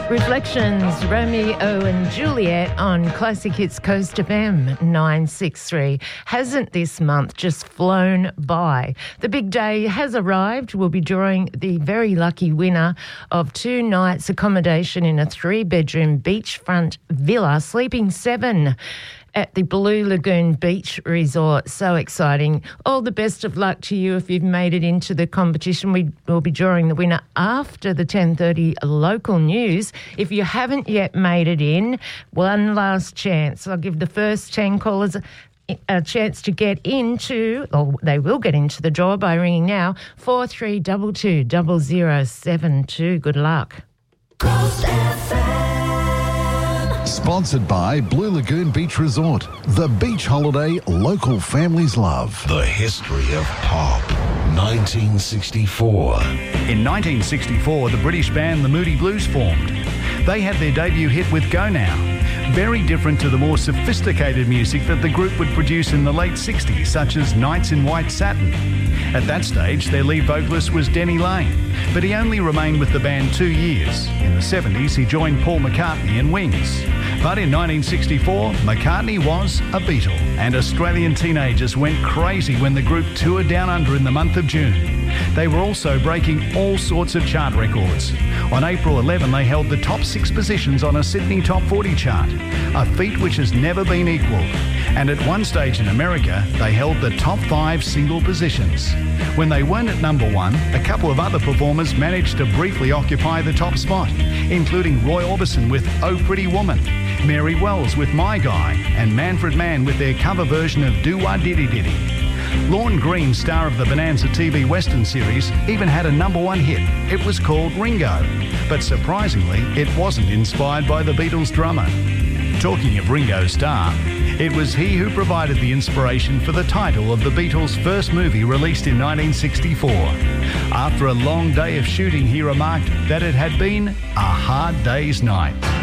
Reflections, Romeo and Juliet on Classic Hits Coast FM 963. Hasn't this month just flown by? The big day has arrived. We'll be drawing the very lucky winner of 2 nights accommodation in a 3-bedroom beachfront villa, sleeping 7 at the Blue Lagoon Beach Resort. So exciting. All the best of luck to you if you've made it into the competition. We will be drawing the winner after the 10:30 local news. If you haven't yet made it in, one last chance. I'll give the first 10 callers a chance to get into, or they will get into the draw by ringing now, 4322 0072. Good luck. Coast FM. Sponsored by Blue Lagoon Beach Resort. The beach holiday local families love. The history of pop. 1964. In 1964, the British band The Moody Blues formed. They had their debut hit with Go Now. Very different to the more sophisticated music that the group would produce in the late 60s, such as Nights in White Satin. At that stage, their lead vocalist was Denny Laine, but he only remained with the band 2 years. In the 70s, he joined Paul McCartney and Wings. But in 1964, McCartney was a Beatle, and Australian teenagers went crazy when the group toured Down Under in the month of June. They were also breaking all sorts of chart records. On April 11, they held the top 6 positions on a Sydney Top 40 chart, a feat which has never been equalled. And at one stage in America, they held the top 5 single positions. When they weren't at number 1, a couple of other performers managed to briefly occupy the top spot, including Roy Orbison with Oh Pretty Woman, Mary Wells with My Guy, and Manfred Mann with their cover version of Do Wah Diddy Diddy. Lorne Greene, star of the Bonanza TV Western series, even had a number 1 hit. It was called Ringo. But surprisingly, it wasn't inspired by the Beatles' drummer. Talking of Ringo's star, it was he who provided the inspiration for the title of the Beatles' first movie released in 1964. After a long day of shooting, he remarked that it had been a hard day's night.